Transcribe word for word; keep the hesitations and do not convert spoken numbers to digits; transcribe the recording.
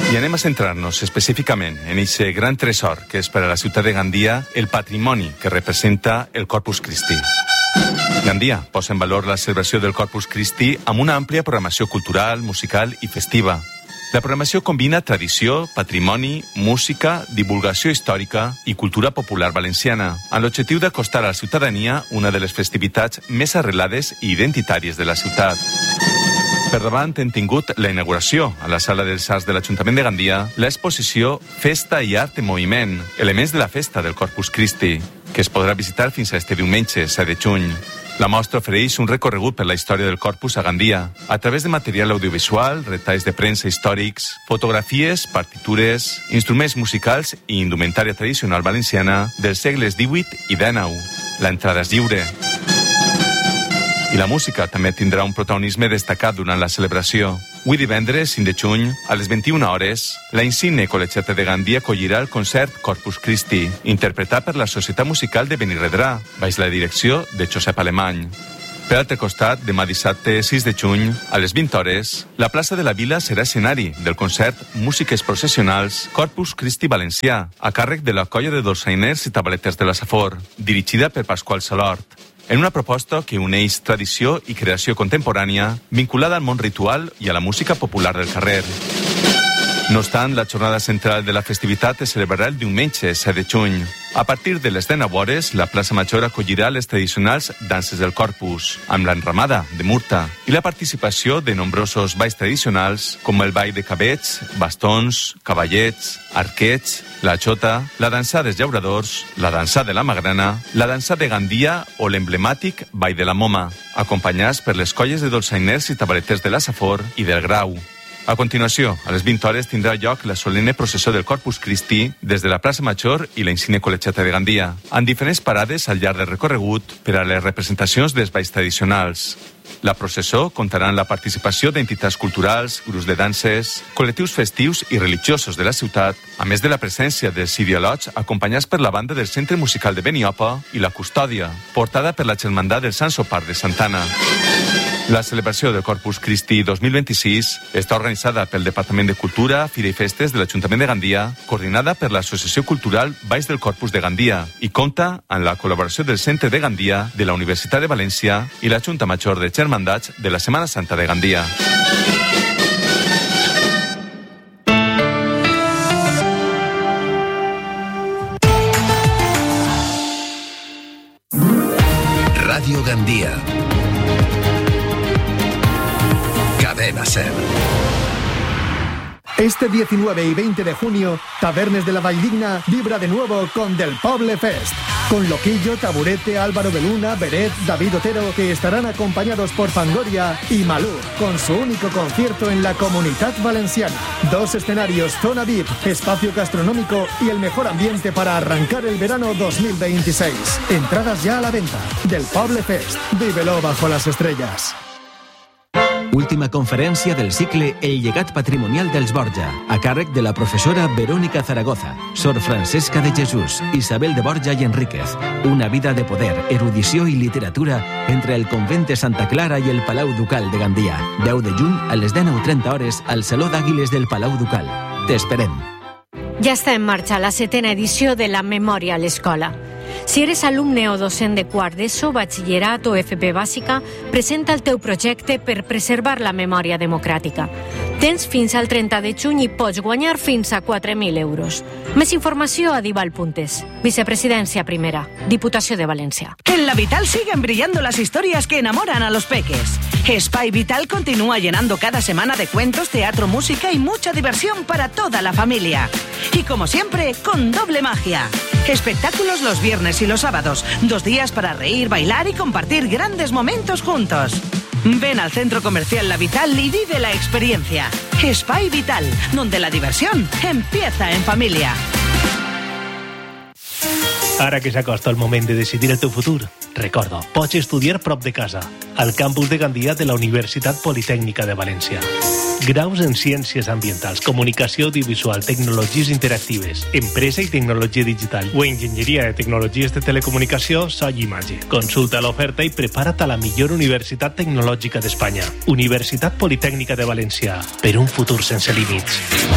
I anem a centrar-nos específicament en aquest gran tresor que és per a la ciutat de Gandia el patrimoni que representa el Corpus Christi. Gandia posa en valor la celebració del Corpus Christi amb una àmplia programació cultural, musical i festiva. La programació combina tradició, patrimoni, música, divulgació històrica i cultura popular valenciana, amb l'objectiu d'acostar a la ciutadania una de les festivitats més arrelades i identitàries de la ciutat. Per davant hem tingut la inauguració a la Sala dels Arts de l'Ajuntament de Gandia, l'exposició Festa i Art en Moviment, elements de la festa del Corpus Christi, que es podrà visitar fins a este diumenge, set de juny. La mostra ofereix un recorregut per la història del Corpus a Gandia, a través de material audiovisual, retalls de premsa històrics, fotografies, partitures, instruments musicals i indumentària tradicional valenciana dels segles divuit i dinou. L'entrada és lliure. I la música també tindrà un protagonisme destacat durant la celebració. Avui divendres, cinc de juny, a les vint-i-una hores, la insigne Col·legiata de Gandia acollirà el concert Corpus Christi, interpretat per la Societat Musical de Benirredrà, baix la direcció de Josep Alemany. Per altre costat, demà dissabte, sis de juny, a les vint hores, la plaça de la Vila serà escenari del concert Músiques Processionals Corpus Christi Valencià, a càrrec de la colla de dolçainers i tabaleters de la Safor, dirigida per Pasqual Salort, en una proposta que uneix tradició i creació contemporània vinculada al món ritual i a la música popular del carrer. No obstant, la jornada central de la festivitat es celebrarà el diumenge, set de juny. A partir de les dinou hores, la plaça Major acollirà les tradicionals danses del Corpus, amb l'enramada de Murta i la participació de nombrosos balls tradicionals com el ball de cabets, bastons, cavallets, arquets, la xota, la dansa dels llauradors, la dansa de la magrana, la dansa de Gandia o l'emblemàtic ball de la moma, acompanyats per les colles de dolçainers i tabaleters de la Safor i del Grau. A continuació, a les vint hores tindrà lloc la solemne processó del Corpus Christi des de la plaça Major i la insigne Col·legiata de Gandia, amb diferents parades al llarg del recorregut per a les representacions dels balls tradicionals. La processó comptarà amb la participació d'entitats culturals, grups de danses, col·lectius festius i religiosos de la ciutat, a més de la presència dels ideologs acompanyats per la banda del Centre Musical de Beniopa i la Custòdia, portada per la Germandat del Sant Sopar de Santana. La celebració del Corpus Christi dos mil vint-i-sis està organitzada pel Departament de Cultura, Fira i Festes de l'Ajuntament de Gandia, coordinada per l'Associació Cultural Balls del Corpus de Gandia i compta amb la col·laboració del Centre de Gandia, de la Universitat de València i la Junta Major de Germandats de la Setmana Santa de Gandia. Radio Gandia. Cadena Ser. Este diecinueve y veinte de junio, Tabernes de la Valldigna vibra de nuevo con Del Poble Fest. Con Loquillo, Taburete, Álvaro de Luna, Beret, David Otero, que estarán acompañados por Fangoria y Malú, con su único concierto en la Comunitat Valenciana. Dos escenarios, zona V I P, espacio gastronómico y el mejor ambiente para arrancar el verano dos mil veintiséis. Entradas ya a la venta. Del Poble Fest. Vívelo bajo las estrellas. Última conferència del cicle El llegat patrimonial dels Borja, a càrrec de la professora Verónica Zaragoza, Sor Francesca de Jesús, Isabel de Borja i Enríquez. Una vida de poder, erudició i literatura entre el convent de Santa Clara i el Palau Ducal de Gandia. deu de juny a les dinou trenta hores al Saló d'Àguiles del Palau Ducal. T'esperem. Ja està en marxa la setena edició de la Memòria a l'Escola. Si eres alumne o docent de quart d'ESO, batxillerat o F P bàsica, presenta el teu projecte per preservar la memòria democràtica. Tens fins al trenta de juny i pots guanyar fins a quatre mil euros. Més informació a dival punt es. Vicepresidencia Primera, Diputació de València. En La Vital siguen brillando las historias que enamoran a los peques. Espai Vital continúa llenando cada semana de cuentos, teatro, música y mucha diversión para toda la familia. Y como siempre, con doble magia. Espectáculos los viernes y los sábados. Dos días para reír, bailar y compartir grandes momentos juntos. Ven al Centro Comercial La Vital y vive la experiencia. Espai Vital, donde la diversión empieza en familia. Ara que s'acosta el moment de decidir el teu futur, recorda, pots estudiar prop de casa, al campus de Gandia de la Universitat Politècnica de València. Graus en Ciències Ambientals, Comunicació Audiovisual, Tecnologies Interactives, Empresa i Tecnologia Digital o Enginyeria de Tecnologies de Telecomunicació, so i imatge. Consulta l'oferta i prepara't a la millor universitat tecnològica d'Espanya. Universitat Politècnica de València, per un futur sense límits.